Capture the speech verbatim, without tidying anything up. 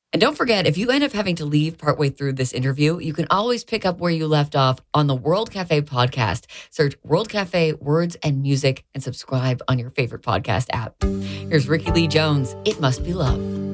And don't forget, if you end up having to leave partway through this interview, you can always pick up where you left off on the World Cafe podcast. Search World Cafe Words and Music and subscribe on your favorite podcast app. Here's Rickie Lee Jones, It Must Be Love.